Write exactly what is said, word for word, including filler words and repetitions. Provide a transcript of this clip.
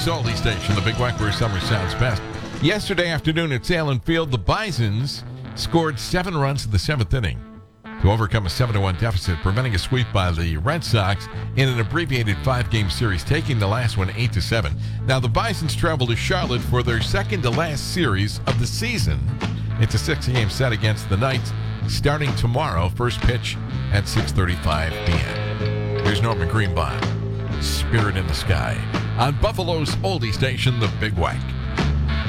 Buffalo's oldie station, the Big Wack, where summer sounds best. Yesterday afternoon at Salem Field, the Bisons scored seven runs in the seventh inning to overcome a seven to one deficit, preventing a sweep by the Red Sox in an abbreviated five-game series, taking the last one eight to seven. Now, the Bisons travel to Charlotte for their second-to-last series of the season. It's a six-game set against the Knights, starting tomorrow, first pitch at six thirty-five p.m. Here's Norman Greenbaum, Spirit in the Sky, on Buffalo's oldie station, the Big Wack.